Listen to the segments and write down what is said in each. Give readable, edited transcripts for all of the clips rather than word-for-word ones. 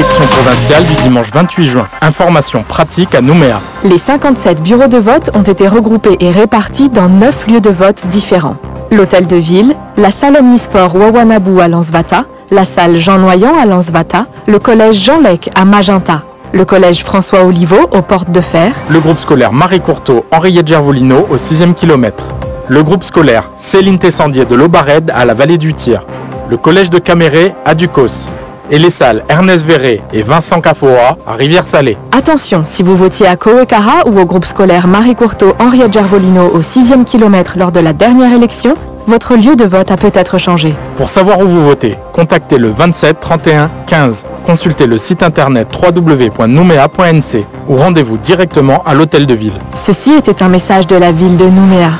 élections provinciales du dimanche 28 juin. Information pratique à Nouméa. Les 57 bureaux de vote ont été regroupés et répartis dans 9 lieux de vote différents. L'hôtel de ville, la salle omnisport Wawanabou à Lansvata, la salle Jean Noyon à Lansvata, le collège Jean Lec à Magenta, le collège François Oliveau aux Portes de Fer, le groupe scolaire Marie Courteau Henriette Gervolino au 6e kilomètre, le groupe scolaire Céline Tessandier de l'Aubarède à la vallée du Tir, le collège de Caméré à Ducos et les salles Ernest Verret et Vincent Cafoa à Rivière-Salée. Attention, si vous votiez à Kowekara ou au groupe scolaire Marie Courteau Henriette Gervolino au 6e kilomètre lors de la dernière élection, votre lieu de vote a peut-être changé. Pour savoir où vous votez, contactez le 27 31 15. Consultez le site internet www.noumea.nc ou rendez-vous directement à l'hôtel de ville. Ceci était un message de la ville de Nouméa.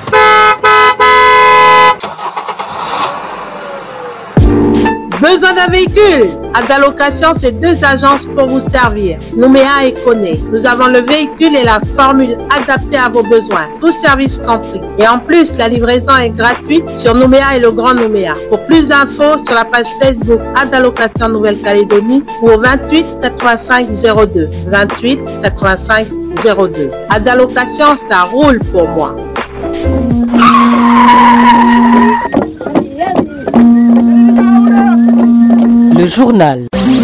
Besoin d'un véhicule? Adalocation, c'est 2 agences pour vous servir. Nouméa et Koné. Nous avons le véhicule et la formule adaptée à vos besoins. Tous services compris. Et en plus, la livraison est gratuite sur Nouméa et le Grand Nouméa. Pour plus d'infos, sur la page Facebook Adalocation Nouvelle-Calédonie ou au 28 85 02. 28 85 02. Adalocation, ça roule pour moi. Le journal.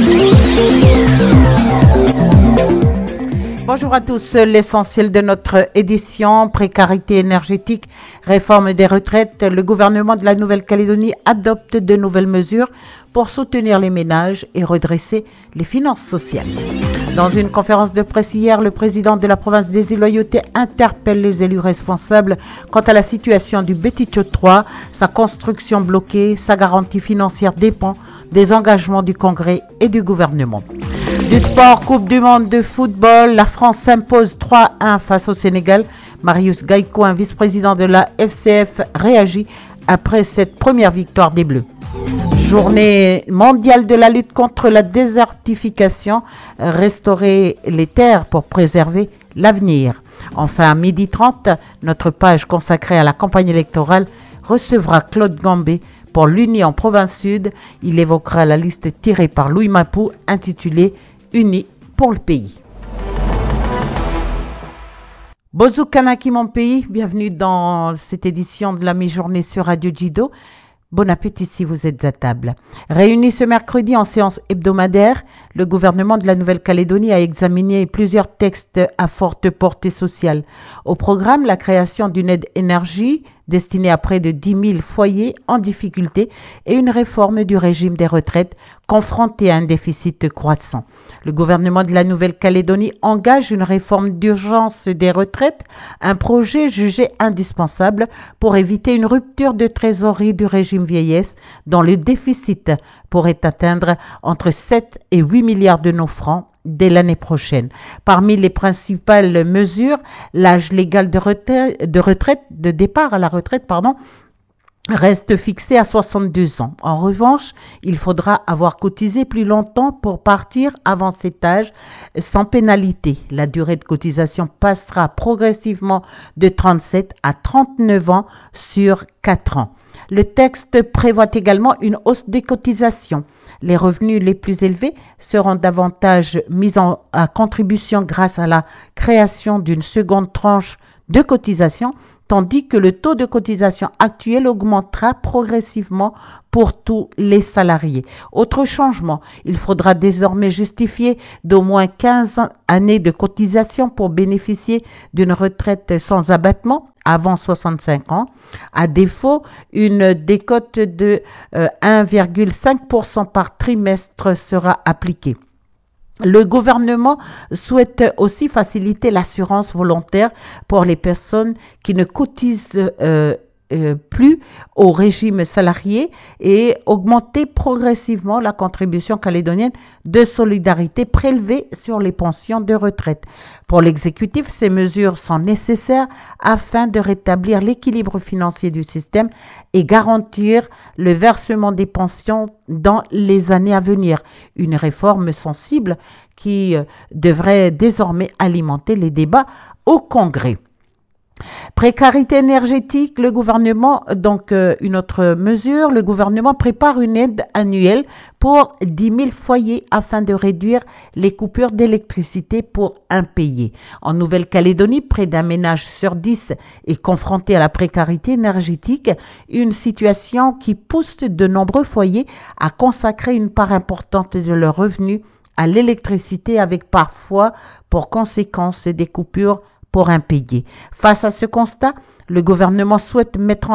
Bonjour à tous, l'essentiel de notre édition, précarité énergétique, réforme des retraites. Le gouvernement de la Nouvelle-Calédonie adopte de nouvelles mesures pour soutenir les ménages et redresser les finances sociales. Dans une conférence de presse hier, le président de la province des Îles-Loyauté interpelle les élus responsables quant à la situation du Betitio 3, sa construction bloquée, sa garantie financière dépend des engagements du Congrès et du gouvernement. Du sport, Coupe du monde de football, la France s'impose 3-1 face au Sénégal. Marius Gaïko, un vice-président de la FCF, réagit après cette première victoire des Bleus. Journée mondiale de la lutte contre la désertification, restaurer les terres pour préserver l'avenir. Enfin, à 12h30, notre page consacrée à la campagne électorale recevra Claude Gambé pour l'Union Province Sud. Il évoquera la liste tirée par Louis Mapou intitulée « Unis pour le pays ». Bozu Kanaki mon pays, bienvenue dans cette édition de la mi-journée sur Radio Jido. Bon appétit si vous êtes à table. Réunis ce mercredi en séance hebdomadaire, le gouvernement de la Nouvelle-Calédonie a examiné plusieurs textes à forte portée sociale. Au programme, la création d'une aide énergie destinée à près de 10 000 foyers en difficulté et une réforme du régime des retraites confronté à un déficit croissant. Le gouvernement de la Nouvelle-Calédonie engage une réforme d'urgence des retraites, un projet jugé indispensable pour éviter une rupture de trésorerie du régime vieillesse dont le déficit pourrait atteindre entre 7 et 8 milliards de nos francs dès l'année prochaine. Parmi les principales mesures, l'âge légal de départ à la retraite, reste fixé à 62 ans. En revanche, il faudra avoir cotisé plus longtemps pour partir avant cet âge sans pénalité. La durée de cotisation passera progressivement de 37 à 39 ans sur 4 ans. Le texte prévoit également une hausse des cotisations. Les revenus les plus élevés seront davantage mis à contribution grâce à la création d'une seconde tranche de cotisation, tandis que le taux de cotisation actuel augmentera progressivement pour tous les salariés. Autre changement, il faudra désormais justifier d'au moins 15 années de cotisation pour bénéficier d'une retraite sans abattement avant 65 ans. À défaut, une décote de 1,5% par trimestre sera appliquée. Le gouvernement souhaite aussi faciliter l'assurance volontaire pour les personnes qui ne cotisent plus au régime salarié et augmenter progressivement la contribution calédonienne de solidarité prélevée sur les pensions de retraite. Pour l'exécutif, ces mesures sont nécessaires afin de rétablir l'équilibre financier du système et garantir le versement des pensions dans les années à venir. Une réforme sensible qui devrait désormais alimenter les débats au Congrès. Précarité énergétique, le gouvernement, donc une autre mesure, le gouvernement prépare une aide annuelle pour 10 000 foyers afin de réduire les coupures d'électricité pour impayés. En Nouvelle-Calédonie, près d'un ménage sur 10 est confronté à la précarité énergétique, une situation qui pousse de nombreux foyers à consacrer une part importante de leurs revenus à l'électricité avec parfois pour conséquence des coupures pour impayés. Face à ce constat, le gouvernement souhaite mettre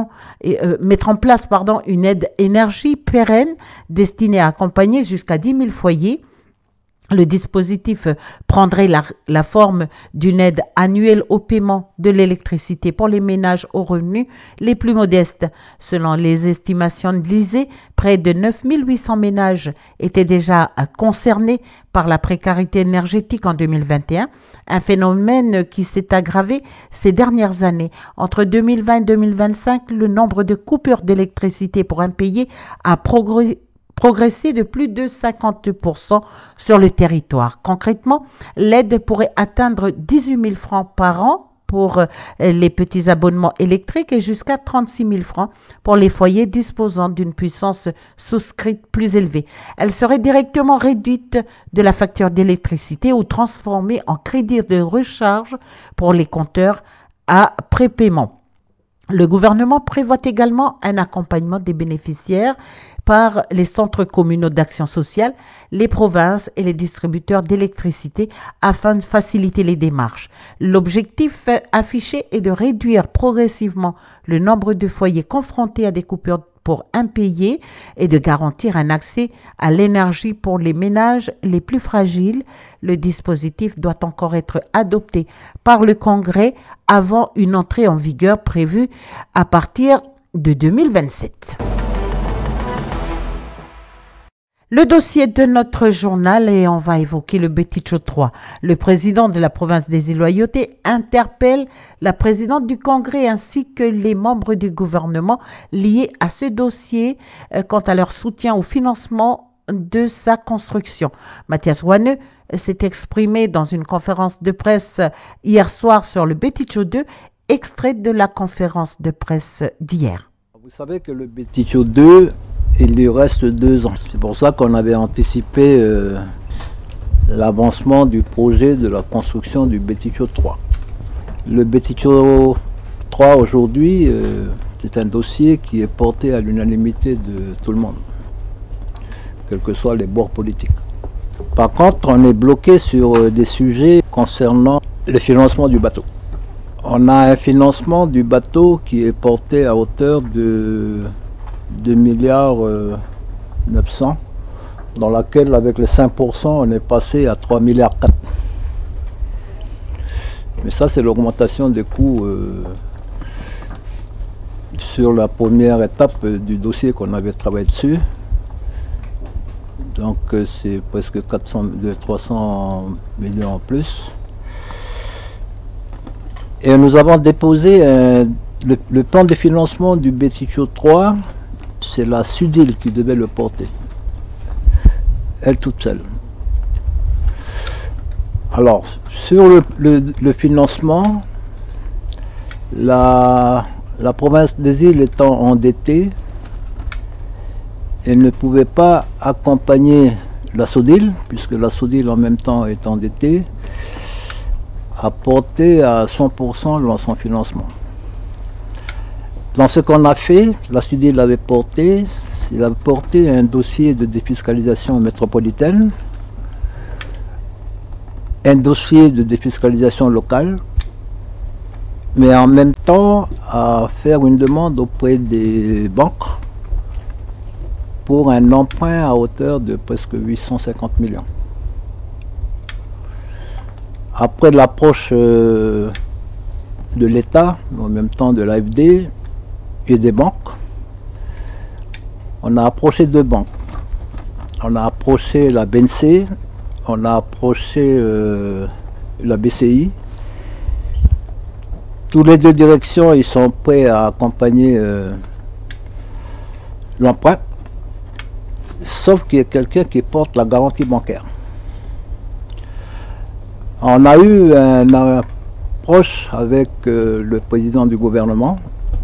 en place une aide énergie pérenne destinée à accompagner jusqu'à 10 000 foyers. Le dispositif prendrait la forme d'une aide annuelle au paiement de l'électricité pour les ménages aux revenus les plus modestes. Selon les estimations de l'ISEE, près de 9 800 ménages étaient déjà concernés par la précarité énergétique en 2021, un phénomène qui s'est aggravé ces dernières années. Entre 2020 et 2025, le nombre de coupures d'électricité pour impayés a progressé de plus de 50% sur le territoire. Concrètement, l'aide pourrait atteindre 18 000 francs par an pour les petits abonnements électriques et jusqu'à 36 000 francs pour les foyers disposant d'une puissance souscrite plus élevée. Elle serait directement réduite de la facture d'électricité ou transformée en crédit de recharge pour les compteurs à prépaiement. Le gouvernement prévoit également un accompagnement des bénéficiaires par les centres communaux d'action sociale, les provinces et les distributeurs d'électricité afin de faciliter les démarches. L'objectif affiché est de réduire progressivement le nombre de foyers confrontés à des coupures pour impayés et de garantir un accès à l'énergie pour les ménages les plus fragiles. Le dispositif doit encore être adopté par le Congrès avant une entrée en vigueur prévue à partir de 2027. Le dossier de notre journal et on va évoquer le Beticho 3. Le président de la province des Îles-Loyauté interpelle la présidente du Congrès ainsi que les membres du gouvernement liés à ce dossier quant à leur soutien au financement de sa construction. Mathias Wanneux s'est exprimé dans une conférence de presse hier soir sur le Beticho 2, extrait de la conférence de presse d'hier. Vous savez que le Beticho 2, il lui reste 2 ans. C'est pour ça qu'on avait anticipé l'avancement du projet de la construction du Beticho 3. Le Beticho 3 aujourd'hui, c'est un dossier qui est porté à l'unanimité de tout le monde, quels que soient les bords politiques. Par contre, on est bloqué sur des sujets concernant le financement du bateau. On a un financement du bateau qui est porté à hauteur de 2 milliards 900, dans laquelle avec les 5% on est passé à 3 milliards 4. Mais ça c'est l'augmentation des coûts sur la première étape du dossier qu'on avait travaillé dessus. Donc c'est presque 300 millions en plus. Et nous avons déposé le plan de financement du Beticho 3. C'est la SUDIL qui devait le porter, elle toute seule. Alors, sur le financement, la province des îles étant endettée, elle ne pouvait pas accompagner la SODIL, puisque la SODIL en même temps est endettée, à porter à 100% dans son financement. Dans ce qu'on a fait, la SUDIL l'avait porté, il a porté un dossier de défiscalisation métropolitaine, un dossier de défiscalisation locale, mais en même temps à faire une demande auprès des banques pour un emprunt à hauteur de presque 850 millions. Après l'approche de l'État, en même temps de l'AFD, et des banques, on a approché 2 banques. On a approché la BNC, on a approché la BCI. Toutes les 2 directions, ils sont prêts à accompagner l'emprunt, sauf qu'il y a quelqu'un qui porte la garantie bancaire. On a eu proche avec le président du gouvernement.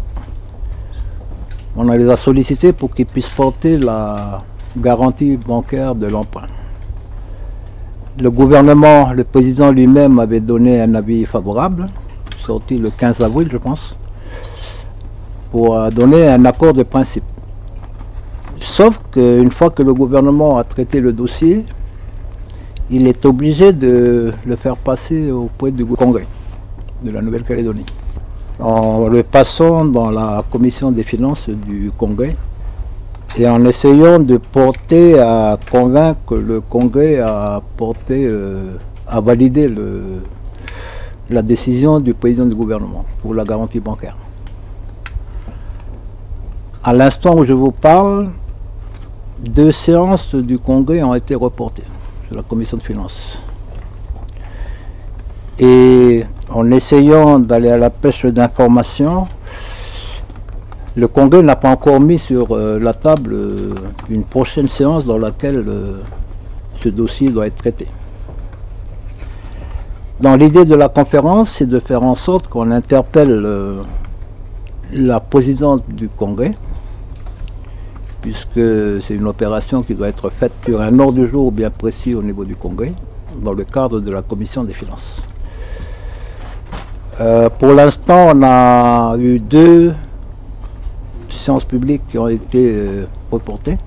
On les a sollicités pour qu'ils puissent porter la garantie bancaire de l'emprunt. Le gouvernement, le président lui-même avait donné un avis favorable, sorti le 15 avril je pense, pour donner un accord de principe. Sauf qu'une fois que le gouvernement a traité le dossier, il est obligé de le faire passer auprès du Congrès de la Nouvelle-Calédonie. En le passant dans la commission des finances du Congrès et en essayant de porter à convaincre le Congrès à valider la décision du président du gouvernement pour la garantie bancaire. À l'instant où je vous parle, 2 séances du Congrès ont été reportées sur la commission de finances. Et en essayant d'aller à la pêche d'informations, le Congrès n'a pas encore mis sur la table une prochaine séance dans laquelle ce dossier doit être traité. Dans l'idée de la conférence, c'est de faire en sorte qu'on interpelle la présidente du Congrès, puisque c'est une opération qui doit être faite sur un ordre du jour bien précis au niveau du Congrès, dans le cadre de la commission des finances. Pour l'instant, on a eu 2 séances publiques qui ont été reportées.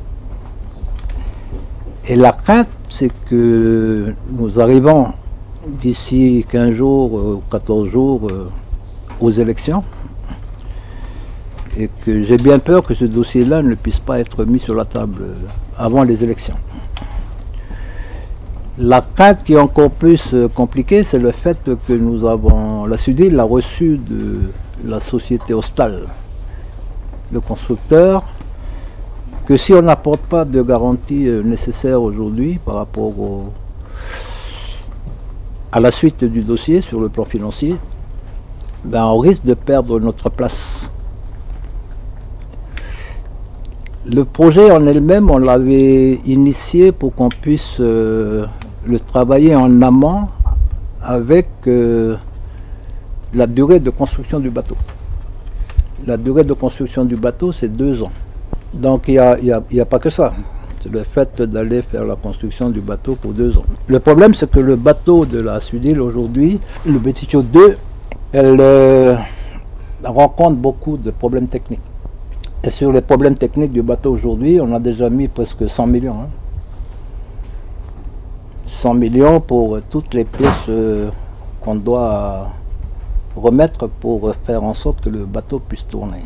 Et la crainte, c'est que nous arrivons d'ici 15 jours ou 14 jours aux élections et que j'ai bien peur que ce dossier-là ne puisse pas être mis sur la table avant les élections. La crainte qui est encore plus compliquée, c'est le fait que la SUDIL a reçu de la société Ostal, le constructeur, que si on n'apporte pas de garantie nécessaire aujourd'hui par rapport à la suite du dossier sur le plan financier, ben on risque de perdre notre place. Le projet en elle-même, on l'avait initié pour qu'on puisse le travailler en amont avec la durée de construction du bateau. La durée de construction du bateau, c'est 2 ans. Donc il n'y a pas que ça. C'est le fait d'aller faire la construction du bateau pour 2 ans. Le problème, c'est que le bateau de la SUDIL aujourd'hui, le Betitio 2, elle rencontre beaucoup de problèmes techniques. Et sur les problèmes techniques du bateau aujourd'hui, on a déjà mis presque 100 millions. 100 millions pour toutes les pièces qu'on doit remettre pour faire en sorte que le bateau puisse tourner.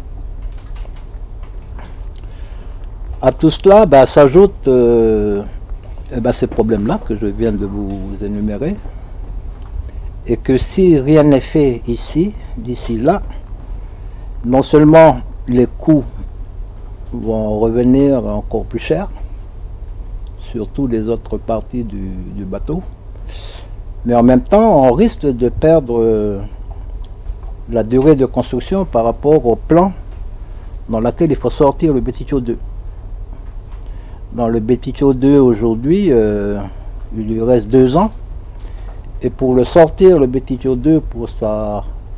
À tout cela, s'ajoutent ces problèmes-là que je viens de vous énumérer, et que si rien n'est fait ici, d'ici là, non seulement les coûts vont revenir encore plus cher sur toutes les autres parties du bateau, mais en même temps on risque de perdre la durée de construction par rapport au plan dans lequel il faut sortir le Betitio 2. Dans le Betitio 2 aujourd'hui, il lui reste 2 ans, et pour le sortir, le Betitio 2, pour sa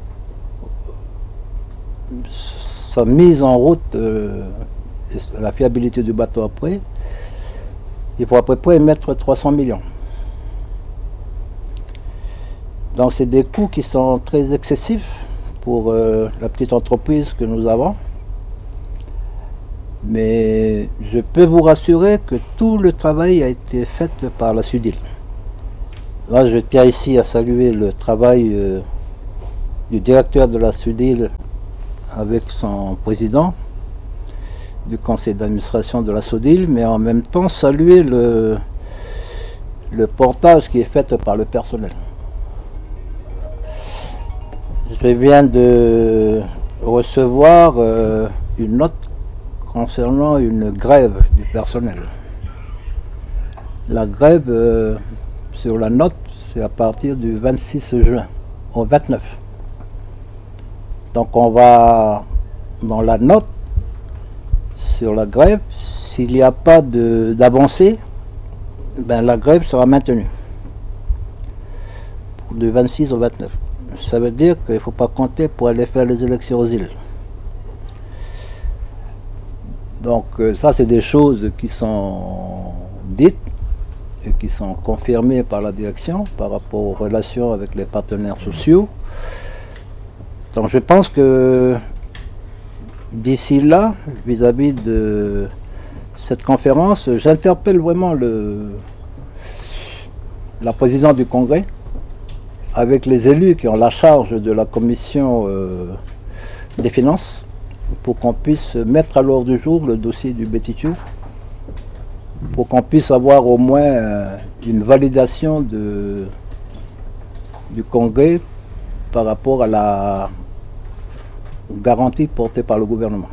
mise en route, et la fiabilité du bateau après, il faut à peu près mettre 300 millions. Donc c'est des coûts qui sont très excessifs pour la petite entreprise que nous avons. Mais je peux vous rassurer que tout le travail a été fait par la SUDIL. Là, je tiens ici à saluer le travail du directeur de la SUDIL avec son président du conseil d'administration de la SUDIL, mais en même temps saluer le portage qui est fait par le personnel. Je viens de recevoir une note concernant une grève du personnel. La grève sur la note, c'est à partir du 26 juin au 29. Donc on va dans la note sur la grève, s'il n'y a pas d'avancée, la grève sera maintenue du 26 au 29. ça veut dire qu'il ne faut pas compter pour aller faire les élections aux îles. Donc ça, c'est des choses qui sont dites et qui sont confirmées par la direction par rapport aux relations avec les partenaires sociaux. Donc je pense que d'ici là, vis-à-vis de cette conférence, j'interpelle vraiment la présidente du Congrès avec les élus qui ont la charge de la commission des finances pour qu'on puisse mettre à l'ordre du jour le dossier du Betitio, pour qu'on puisse avoir au moins une validation du Congrès par rapport à la garantie portée par le gouvernement.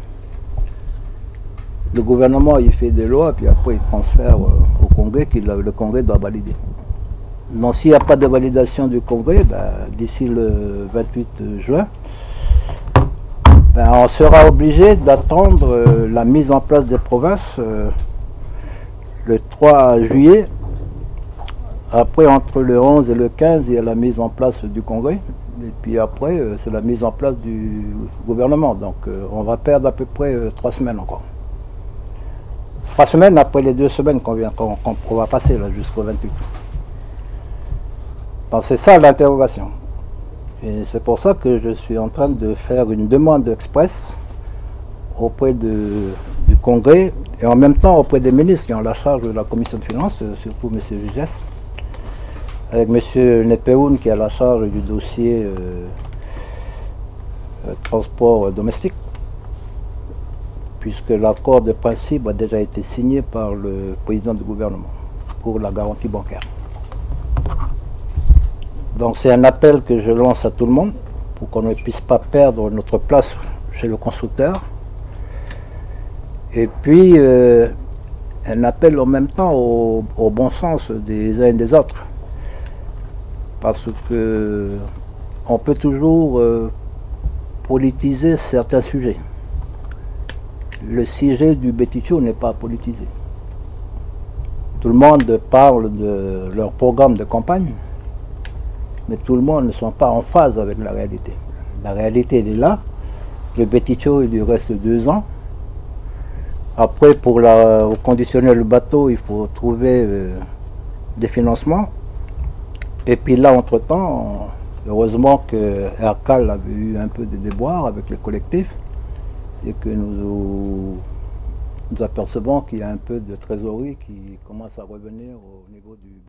Le gouvernement, il fait des lois, puis après il transfère au Congrès, le Congrès doit valider. Donc s'il n'y a pas de validation du Congrès, d'ici le 28 juin, on sera obligé d'attendre la mise en place des provinces le 3 juillet. Après, entre le 11 et le 15, il y a la mise en place du Congrès. Et puis après, c'est la mise en place du gouvernement. Donc on va perdre à peu près 3 semaines encore. 3 semaines après les 2 semaines qu'on va passer là, jusqu'au 28. Donc c'est ça l'interrogation. Et c'est pour ça que je suis en train de faire une demande express auprès du Congrès et en même temps auprès des ministres qui ont la charge de la commission de finances, surtout M. Vigès, avec M. Nepeoun qui a la charge du dossier transport domestique, puisque l'accord de principe a déjà été signé par le président du gouvernement pour la garantie bancaire. Donc c'est un appel que je lance à tout le monde pour qu'on ne puisse pas perdre notre place chez le constructeur. Et puis un appel en même temps au bon sens des uns et des autres. Parce que on peut toujours politiser certains sujets. Le sujet du Betitio n'est pas politisé. Tout le monde parle de leur programme de campagne, mais tout le monde ne sont pas en phase avec la réalité. La réalité, elle est là. Le Betitio, il lui reste 2 ans. Après, pour conditionner le bateau, il faut trouver des financements. Et puis là, entre-temps, heureusement que Hercal avait eu un peu de déboires avec les collectifs et que nous apercevons qu'il y a un peu de trésorerie qui commence à revenir au niveau du...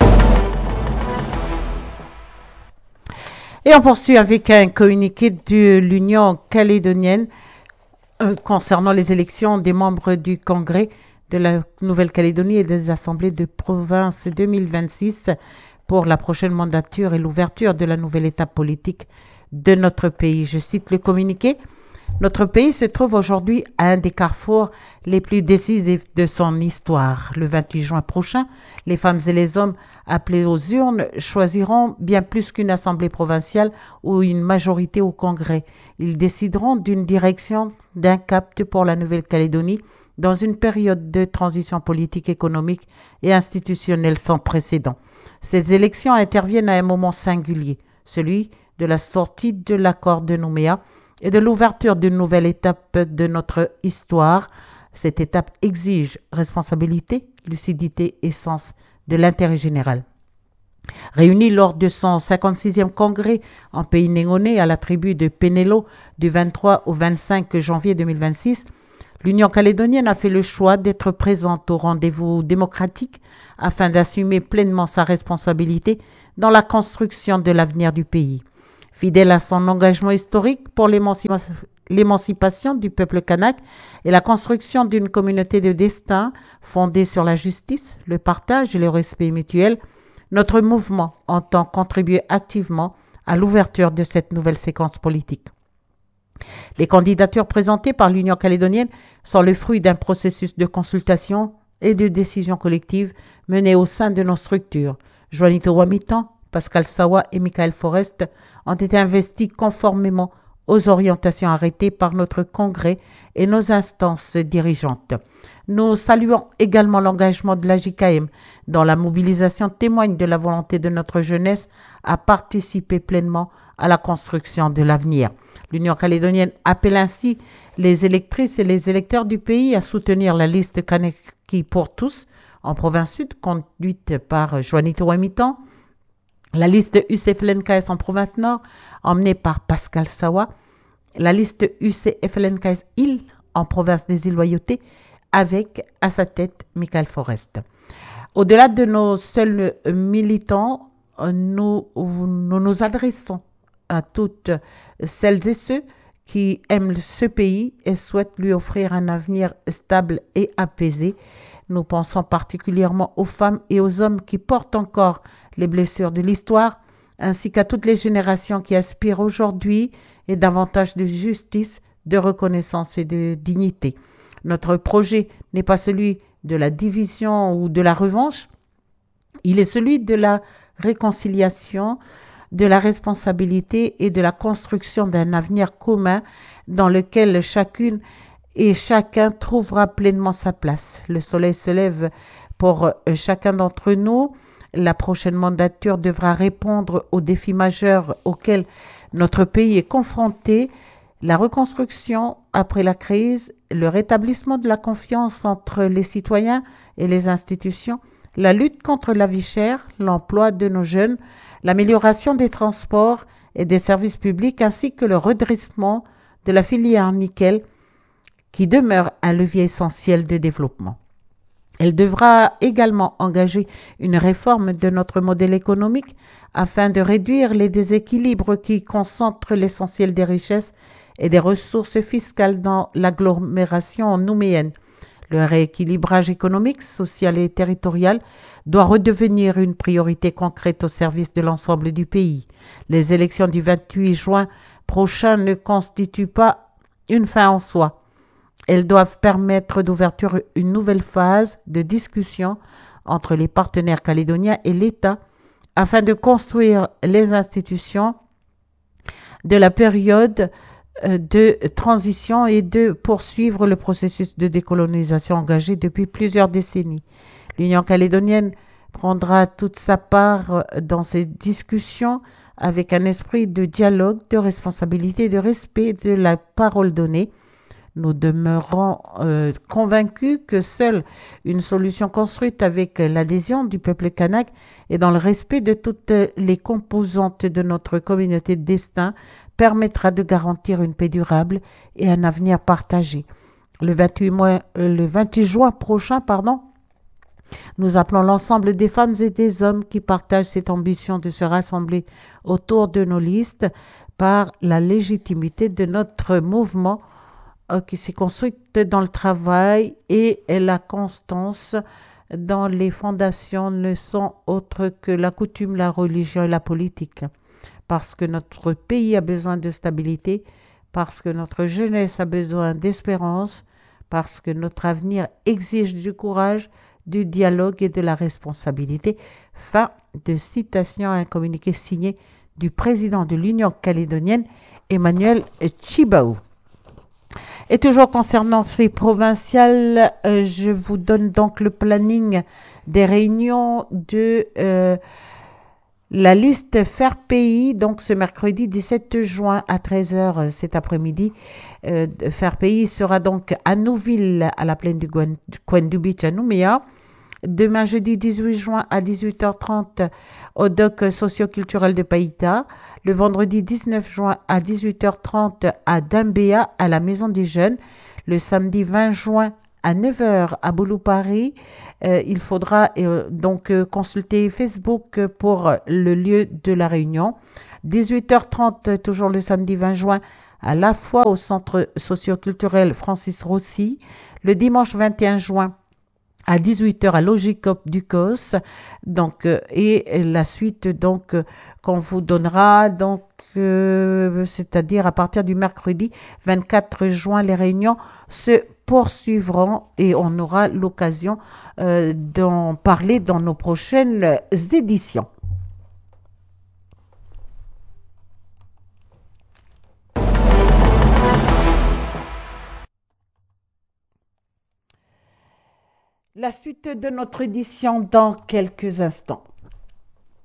Et on poursuit avec un communiqué de l'Union calédonienne concernant les élections des membres du Congrès de la Nouvelle-Calédonie et des assemblées de province 2026 pour la prochaine mandature et l'ouverture de la nouvelle étape politique de notre pays. Je cite le communiqué. Notre pays se trouve aujourd'hui à un des carrefours les plus décisifs de son histoire. Le 28 juin prochain, les femmes et les hommes appelés aux urnes choisiront bien plus qu'une assemblée provinciale ou une majorité au Congrès. Ils décideront d'une direction, d'un cap pour la Nouvelle-Calédonie dans une période de transition politique, économique et institutionnelle sans précédent. Ces élections interviennent à un moment singulier, celui de la sortie de l'accord de Nouméa et de l'ouverture d'une nouvelle étape de notre histoire. Cette étape exige responsabilité, lucidité et sens de l'intérêt général. Réunis lors de son 56e congrès en pays négoné à la tribu de Penelo du 23 au 25 janvier 2026, l'Union calédonienne a fait le choix d'être présente au rendez-vous démocratique afin d'assumer pleinement sa responsabilité dans la construction de l'avenir du pays. Fidèle à son engagement historique pour l'émancipation du peuple kanak et la construction d'une communauté de destin fondée sur la justice, le partage et le respect mutuel, notre mouvement entend contribuer activement à l'ouverture de cette nouvelle séquence politique. Les candidatures présentées par l'Union calédonienne sont le fruit d'un processus de consultation et de décision collective mené au sein de nos structures. Juanito Wamitan, Pascal Sawa et Michael Forest ont été investis conformément aux orientations arrêtées par notre Congrès et nos instances dirigeantes. Nous saluons également l'engagement de la JKM, dont la mobilisation témoigne de la volonté de notre jeunesse à participer pleinement à la construction de l'avenir. L'Union calédonienne appelle ainsi les électrices et les électeurs du pays à soutenir la liste Kanaki pour tous en province sud, conduite par Juanito Wemitan, la liste UCFLNKS en province nord, emmenée par Pascal Sawa, la liste UCFLNKS île en province des îles Loyauté, avec à sa tête Michael Forest. Au-delà de nos seuls militants, nous nous adressons à toutes celles et ceux qui aiment ce pays et souhaitent lui offrir un avenir stable et apaisé. Nous pensons particulièrement aux femmes et aux hommes qui portent encore les blessures de l'histoire, ainsi qu'à toutes les générations qui aspirent aujourd'hui et davantage de justice, de reconnaissance et de dignité. Notre projet n'est pas celui de la division ou de la revanche, il est celui de la réconciliation, de la responsabilité et de la construction d'un avenir commun dans lequel chacune et chacun trouvera pleinement sa place. Le soleil se lève pour chacun d'entre nous. La prochaine mandature devra répondre aux défis majeurs auxquels notre pays est confronté. La reconstruction après la crise, le rétablissement de la confiance entre les citoyens et les institutions, la lutte contre la vie chère, l'emploi de nos jeunes, l'amélioration des transports et des services publics ainsi que le redressement de la filière nickel qui demeure un levier essentiel de développement. Elle devra également engager une réforme de notre modèle économique afin de réduire les déséquilibres qui concentrent l'essentiel des richesses et des ressources fiscales dans l'agglomération nouméenne. Le rééquilibrage économique, social et territorial doit redevenir une priorité concrète au service de l'ensemble du pays. Les élections du 28 juin prochain ne constituent pas une fin en soi. Elles doivent permettre d'ouverture une nouvelle phase de discussion entre les partenaires calédoniens et l'État afin de construire les institutions de la période de transition et de poursuivre le processus de décolonisation engagé depuis plusieurs décennies. L'Union calédonienne prendra toute sa part dans ces discussions avec un esprit de dialogue, de responsabilité, de respect de la parole donnée. Nous demeurons convaincus que seule une solution construite avec l'adhésion du peuple kanak et dans le respect de toutes les composantes de notre communauté de destin permettra de garantir une paix durable et un avenir partagé. Le 28 juin prochain, nous appelons l'ensemble des femmes et des hommes qui partagent cette ambition de se rassembler autour de nos listes par la légitimité de notre mouvement qui s'est construite dans le travail et la constance dans les fondations ne sont autres que la coutume, la religion et la politique. Parce que notre pays a besoin de stabilité, parce que notre jeunesse a besoin d'espérance, parce que notre avenir exige du courage, du dialogue et de la responsabilité. Fin de citation à un communiqué signé du président de l'Union calédonienne, Emmanuel Tjibaou. Et toujours concernant ces provinciales, je vous donne donc le planning des réunions de la liste Faire Pays, donc ce mercredi 17 juin à 13h cet après-midi. Faire Pays sera donc à Nouville, à la plaine du Kwendu Beach à Nouméa. Demain, jeudi 18 juin à 18h30 au doc socio-culturel de Païta. Le vendredi 19 juin à 18h30 à Dambéa, à la Maison des Jeunes. Le samedi 20 juin à 9h à Boulou Paris. Il faudra donc consulter Facebook pour le lieu de la réunion. 18h30, toujours le samedi 20 juin, à la fois au centre socio-culturel Francis Rossi. Le dimanche 21 juin, à 18h à Logicop du COS, donc, et la suite donc qu'on vous donnera, donc, c'est-à-dire à partir du mercredi 24 juin, les réunions se poursuivront et on aura l'occasion d'en parler dans nos prochaines éditions. La suite de notre édition dans quelques instants.